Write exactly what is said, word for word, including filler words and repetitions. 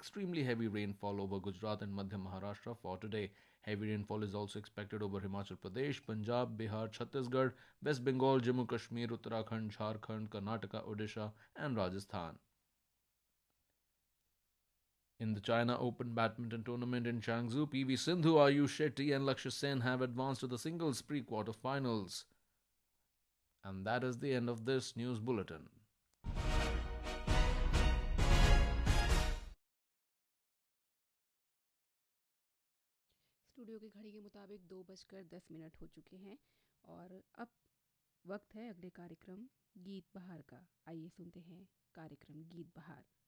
extremely heavy rainfall over Gujarat and Madhya Maharashtra for today. Heavy rainfall is also expected over Himachal Pradesh, Punjab, Bihar, Chhattisgarh, West Bengal, Jammu Kashmir, Uttarakhand, Jharkhand, Karnataka, Odisha, and Rajasthan. In the China Open Badminton Tournament in Changzhou, P V Sindhu, Ayush Shetty, and Lakshya Sen have advanced to the singles pre-quarterfinals. And that is the end of this news bulletin. Studio की घड़ी के मुताबिक दो बजकर दस minute हो चुके हैं और अब वक्त है अगले कार्यक्रम गीत बहार का। आइए सुनते हैं कार्यक्रम गीत बहार।